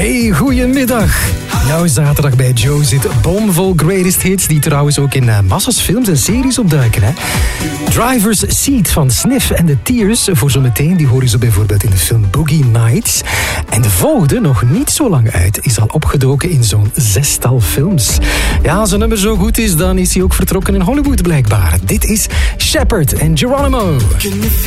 Hey, goedemiddag. Jouw zaterdag bij Joe zit bomvol greatest hits... die trouwens ook in massas films en series opduiken. Hè? Driver's Seat van Sniff and the Tears... voor zometeen, die hoor je zo bijvoorbeeld in de film Boogie Nights. En de volgende, nog niet zo lang uit... is al opgedoken in zo'n 6-tal films. Ja, als een nummer zo goed is... dan is hij ook vertrokken in Hollywood blijkbaar. Dit is Shepherd en Geronimo.